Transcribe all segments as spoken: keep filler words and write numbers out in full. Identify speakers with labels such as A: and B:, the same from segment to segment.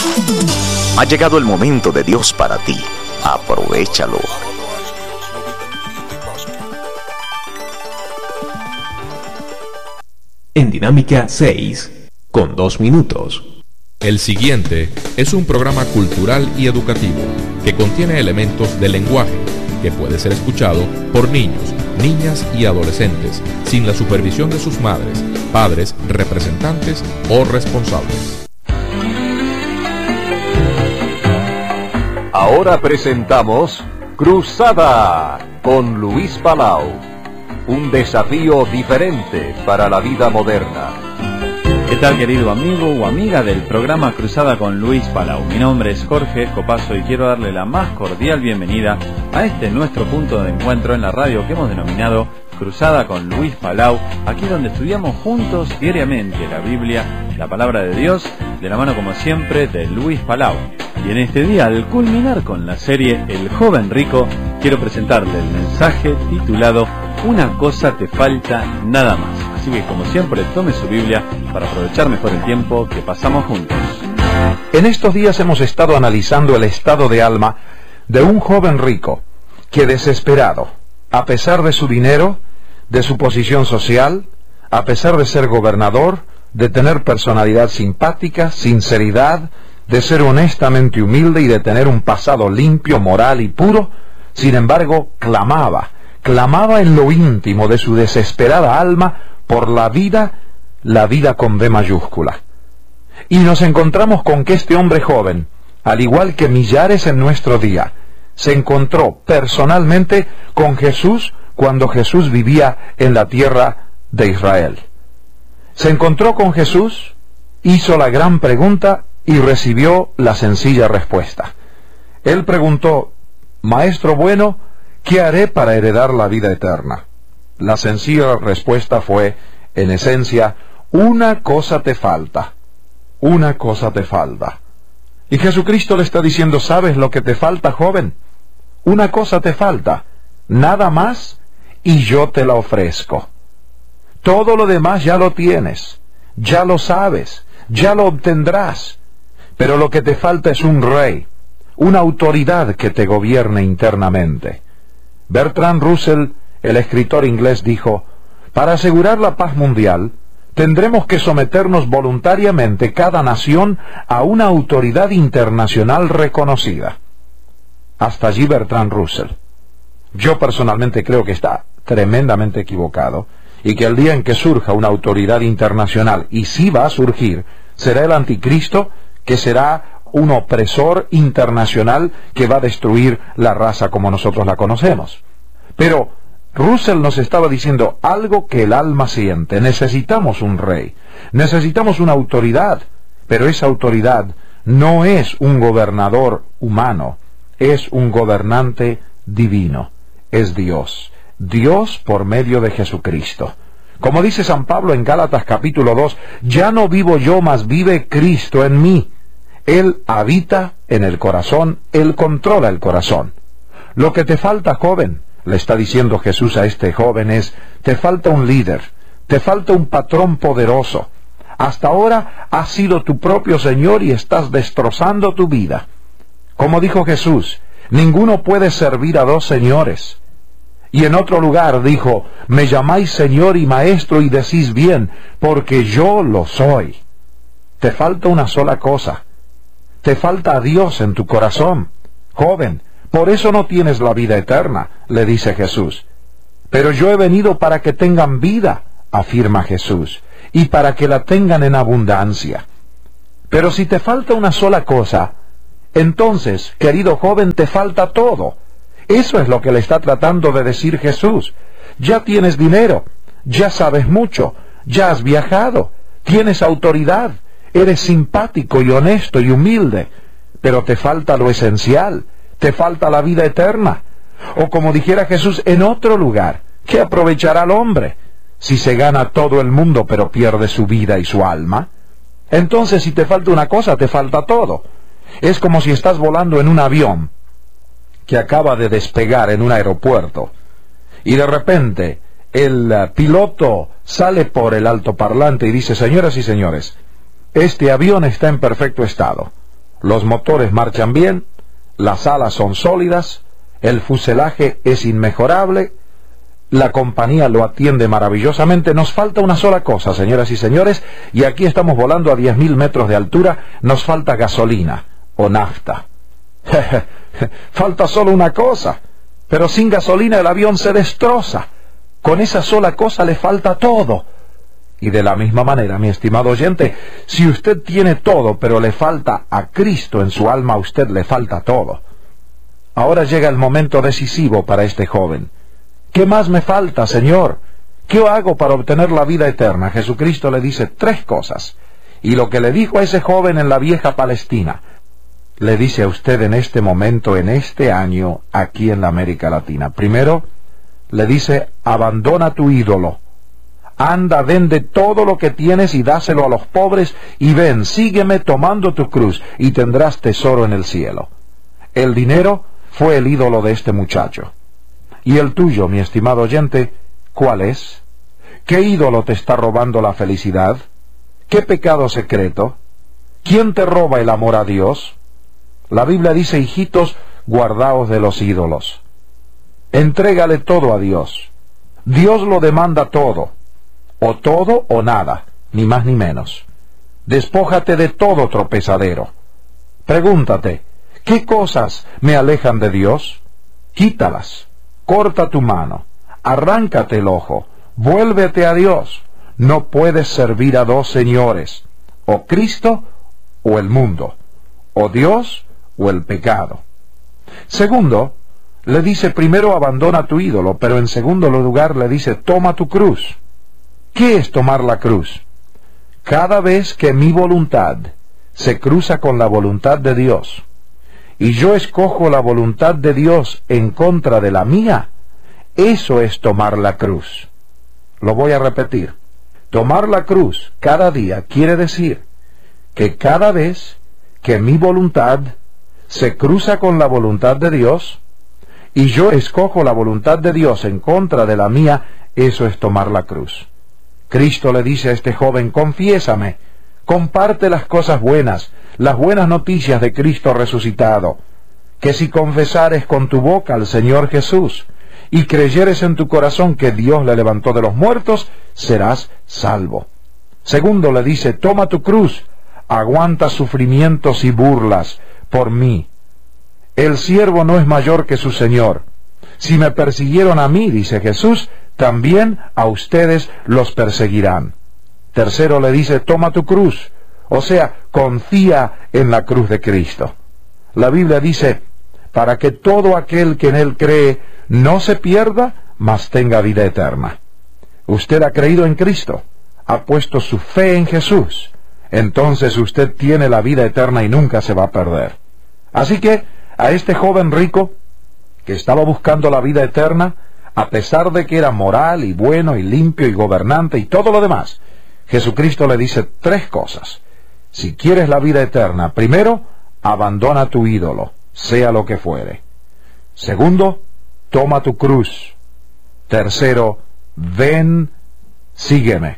A: Ha llegado el momento de Dios para ti. Aprovéchalo.
B: En Dinámica seis, con dos minutos.
C: El siguiente es un programa cultural y educativo que contiene elementos de lenguaje que puede ser escuchado por niños, niñas y adolescentes sin la supervisión de sus madres, padres, representantes o responsables.
D: Ahora presentamos Cruzada con Luis Palau, un desafío diferente para la vida moderna.
E: ¿Qué tal, querido amigo o amiga del programa Cruzada con Luis Palau? Mi nombre es Jorge Escopazo y quiero darle la más cordial bienvenida a este nuestro punto de encuentro en la radio que hemos denominado Cruzada con Luis Palau, aquí donde estudiamos juntos diariamente la Biblia, la palabra de Dios, de la mano como siempre de Luis Palau. Y en este día, al culminar con la serie El Joven Rico, quiero presentarle el mensaje titulado Una cosa te falta nada más. Así que, como siempre, tome su Biblia para aprovechar mejor el tiempo que pasamos juntos.
F: En estos días hemos estado analizando el estado de alma de un joven rico que, desesperado, a pesar de su dinero, de su posición social, a pesar de ser gobernador, de tener personalidad simpática, sinceridad, de ser honestamente humilde y de tener un pasado limpio, moral y puro, sin embargo, clamaba, clamaba en lo íntimo de su desesperada alma por la vida, la vida con D mayúscula. Y nos encontramos con que este hombre joven, al igual que millares en nuestro día, se encontró personalmente con Jesús cuando Jesús vivía en la tierra de Israel. Se encontró con Jesús, hizo la gran pregunta y recibió la sencilla respuesta. Él preguntó: Maestro bueno, ¿qué haré para heredar la vida eterna? La sencilla respuesta fue, en esencia, una cosa te falta, una cosa te falta. Y Jesucristo le está diciendo: ¿sabes lo que te falta, joven? Una cosa te falta, nada más, y yo te la ofrezco. Todo lo demás ya lo tienes, ya lo sabes, ya lo obtendrás. Pero lo que te falta es un rey, una autoridad que te gobierne internamente. Bertrand Russell, el escritor inglés, dijo: para asegurar la paz mundial, tendremos que someternos voluntariamente cada nación a una autoridad internacional reconocida. Hasta allí Bertrand Russell. Yo personalmente creo que está tremendamente equivocado, y que el día en que surja una autoridad internacional, y sí va a surgir, será el anticristo, que será un opresor internacional que va a destruir la raza como nosotros la conocemos. Pero Russell nos estaba diciendo algo que el alma siente: necesitamos un rey, necesitamos una autoridad, pero esa autoridad no es un gobernador humano, es un gobernante divino, es Dios, Dios por medio de Jesucristo. Como dice San Pablo en Gálatas capítulo dos, ya no vivo yo, mas vive Cristo en mí. Él habita en el corazón, Él controla el corazón. Lo que te falta, joven, le está diciendo Jesús a este joven, es: te falta un líder, te falta un patrón poderoso. Hasta ahora has sido tu propio Señor y estás destrozando tu vida. Como dijo Jesús, ninguno puede servir a dos señores. Y en otro lugar dijo: me llamáis Señor y Maestro y decís bien, porque yo lo soy. Te falta una sola cosa. Te falta a Dios en tu corazón, joven. Por eso no tienes la vida eterna, le dice Jesús. Pero yo he venido para que tengan vida, afirma Jesús, y para que la tengan en abundancia. Pero si te falta una sola cosa, entonces, querido joven, te falta todo. Eso es lo que le está tratando de decir Jesús. Ya tienes dinero, ya sabes mucho, ya has viajado, tienes autoridad, eres simpático y honesto y humilde, pero te falta lo esencial, te falta la vida eterna. O como dijera Jesús en otro lugar, ¿qué aprovechará el hombre si se gana todo el mundo pero pierde su vida y su alma? Entonces, si te falta una cosa, te falta todo. Es como si estás volando en un avión que acaba de despegar en un aeropuerto y de repente el uh, piloto sale por el altoparlante y dice: señoras y señores, este avión está en perfecto estado. Los motores marchan bien, las alas son sólidas, el fuselaje es inmejorable, la compañía lo atiende maravillosamente. Nos falta una sola cosa, señoras y señores, y aquí estamos volando a diez mil metros de altura. Nos falta gasolina o nafta. Falta solo una cosa, pero sin gasolina el avión se destroza. Con esa sola cosa le falta todo. Y de la misma manera, mi estimado oyente, si usted tiene todo, pero le falta a Cristo en su alma, a usted le falta todo. Ahora llega el momento decisivo para este joven. ¿Qué más me falta, Señor? ¿Qué hago para obtener la vida eterna? Jesucristo le dice tres cosas. Y lo que le dijo a ese joven en la vieja Palestina, le dice a usted en este momento, en este año, aquí en la América Latina. Primero, le dice, abandona tu ídolo. Anda, vende todo lo que tienes y dáselo a los pobres, y ven, sígueme tomando tu cruz, y tendrás tesoro en el cielo. El dinero fue el ídolo de este muchacho. ¿Y el tuyo, mi estimado oyente, cuál es? ¿Qué ídolo te está robando la felicidad? ¿Qué pecado secreto? ¿Quién te roba el amor a Dios? La Biblia dice, hijitos, guardaos de los ídolos. Entrégale todo a Dios. Dios lo demanda todo. O todo o nada, ni más ni menos. Despójate de todo tropezadero. Pregúntate, ¿qué cosas me alejan de Dios? Quítalas. Corta tu mano, arráncate el ojo, vuélvete a Dios. No puedes servir a dos señores, o Cristo o el mundo, o Dios o el pecado. Segundo, le dice primero abandona tu ídolo, pero en segundo lugar le dice toma tu cruz. ¿Qué es tomar la cruz? Cada vez que mi voluntad se cruza con la voluntad de Dios, y yo escojo la voluntad de Dios en contra de la mía, eso es tomar la cruz. Lo voy a repetir. Tomar la cruz cada día quiere decir que cada vez que mi voluntad se cruza con la voluntad de Dios, y yo escojo la voluntad de Dios en contra de la mía, eso es tomar la cruz. Cristo le dice a este joven, confiésame, comparte las cosas buenas, las buenas noticias de Cristo resucitado, que si confesares con tu boca al Señor Jesús y creyeres en tu corazón que Dios le levantó de los muertos, serás salvo. Segundo le dice, toma tu cruz, aguanta sufrimientos y burlas por mí. El siervo no es mayor que su Señor. Si me persiguieron a mí, dice Jesús, también a ustedes los perseguirán. Tercero le dice, toma tu cruz, o sea, confía en la cruz de Cristo. La Biblia dice, para que todo aquel que en Él cree no se pierda, mas tenga vida eterna. Usted ha creído en Cristo, ha puesto su fe en Jesús, entonces usted tiene la vida eterna y nunca se va a perder. Así que, a este joven rico, que estaba buscando la vida eterna, a pesar de que era moral y bueno y limpio y gobernante y todo lo demás, Jesucristo le dice tres cosas. Si quieres la vida eterna, primero, abandona tu ídolo, sea lo que fuere. Segundo, toma tu cruz. Tercero, ven, sígueme.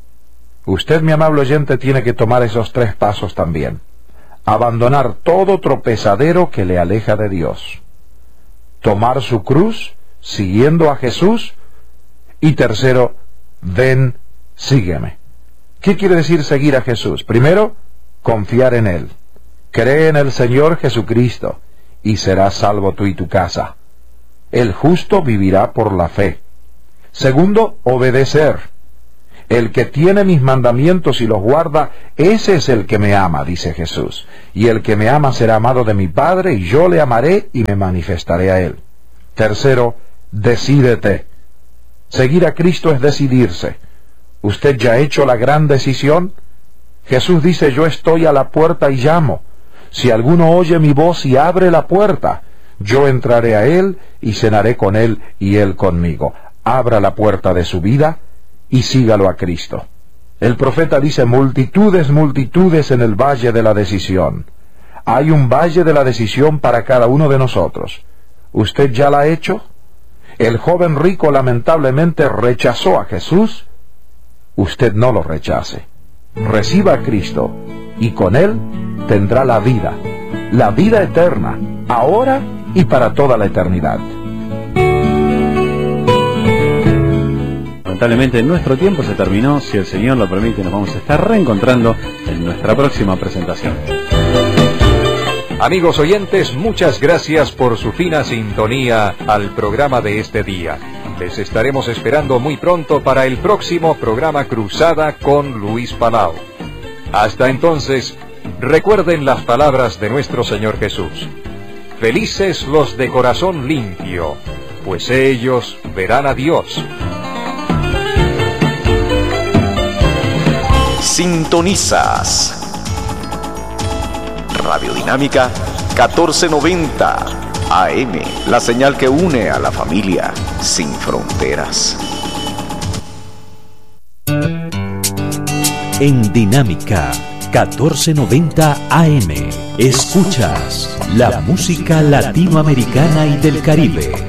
F: Usted, mi amable oyente, tiene que tomar esos tres pasos también. Abandonar todo tropezadero que le aleja de Dios. Tomar su cruz, siguiendo a Jesús. Y tercero, ven, sígueme. ¿Qué quiere decir seguir a Jesús? Primero, confiar en Él. Cree en el Señor Jesucristo, y serás salvo tú y tu casa. El justo vivirá por la fe. Segundo, obedecer. El que tiene mis mandamientos y los guarda, ese es el que me ama, dice Jesús. Y el que me ama será amado de mi Padre, y yo le amaré y me manifestaré a Él. Tercero, decídete. Seguir a Cristo es decidirse. ¿Usted ya ha hecho la gran decisión? Jesús dice, yo estoy a la puerta y llamo. Si alguno oye mi voz y abre la puerta, yo entraré a él y cenaré con él y él conmigo. Abra la puerta de su vida y sígalo a Cristo. El profeta dice, multitudes, multitudes en el valle de la decisión. Hay un valle de la decisión para cada uno de nosotros. ¿Usted ya la ha hecho? El joven rico lamentablemente rechazó a Jesús. Usted no lo rechace. Reciba a Cristo y con Él tendrá la vida, la vida eterna, ahora y para toda la eternidad.
E: Lamentablemente nuestro tiempo se terminó. Si el Señor lo permite, nos vamos a estar reencontrando en nuestra próxima presentación.
D: Amigos oyentes, muchas gracias por su fina sintonía al programa de este día. Les estaremos esperando muy pronto para el próximo programa Cruzada con Luis Palau. Hasta entonces, recuerden las palabras de nuestro Señor Jesús. Felices los de corazón limpio, pues ellos verán a Dios.
A: Sintonizas Radiodinámica catorce noventa A M, la señal que une a la familia sin fronteras.
B: En Dinámica catorce noventa A M escuchas la música latinoamericana y del Caribe.